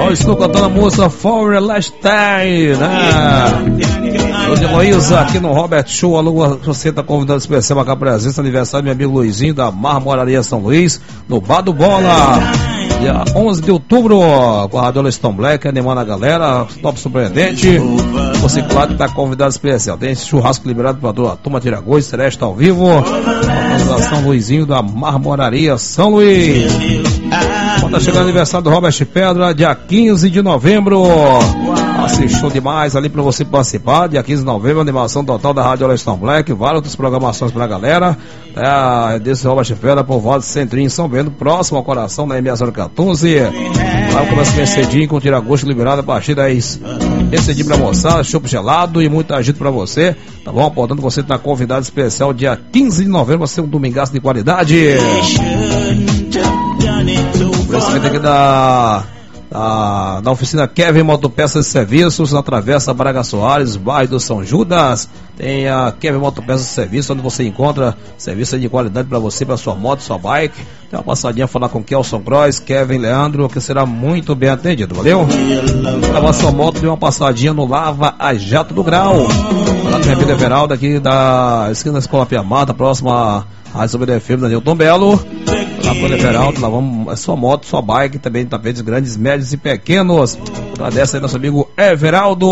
Hoje estou cantando a música For Last Time, né? Hoje Heloísa aqui no Robert Show. Alô, você está convidado especial para a presença, aniversário do meu amigo Luizinho da Marmoraria São Luís, no Bar do Bola. Dia 11 de outubro, com a Rádio Stone Black, animando a galera, top surpreendente. Você, claro, está convidado especial. Tem esse churrasco liberado para a turma Tiragoz, Seresta ao vivo. Organização Luizinho da Marmoraria São Luís. Quando chegando o aniversário do Robert Pedra, dia 15 de novembro. Assistiu demais ali para você participar. Dia 15 de novembro, animação total da Rádio Stone Black. Várias outras programações pra galera. Desse Robert Pedra, povoado Centrinho em São Bento, próximo ao coração, na M014. Lá começa bem cedinho, com tira-gosto liberado a partir das. Esse pra moçada, chopp gelado e muito agito pra você, tá bom? Portanto, você tá convidado especial dia 15 de novembro, vai ser um domingaço de qualidade. Oferecimento aqui da oficina Kevin Motopeças e Serviços, na Travessa Braga Soares, bairro do São Judas. Tem a Kevin Motopeças e Serviços, onde você encontra serviço de qualidade para você, para sua moto, sua bike. Tem uma passadinha a falar com Kelson Cross, Kevin Leandro, que será muito bem atendido, valeu? Leva sua moto, dê uma passadinha no Lava a Jato do Grau. Lá tem a Vida Everaldo aqui da esquina da Escola Piamata, próxima à Rádio Sobre FM da Newton Belo. Lá com o Everaldo, lá vamos, é sua moto, sua bike, também tapetes grandes, médios e pequenos. Agradece aí nosso amigo Everaldo.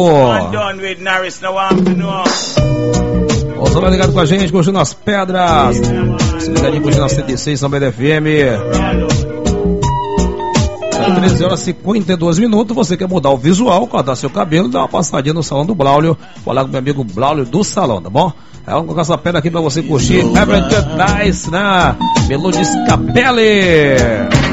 Você vai ligado com a gente, curtindo as pedras. Você ligadinho, curtindo a 106, São Bento FM. 13h52. Você quer mudar o visual, cortar seu cabelo, dar uma passadinha no salão do Braulio. Falar com meu amigo Braulio do salão, tá bom? Vamos colocar essa pedra aqui pra você curtir. Everett Nice, né? Melodies Capelli.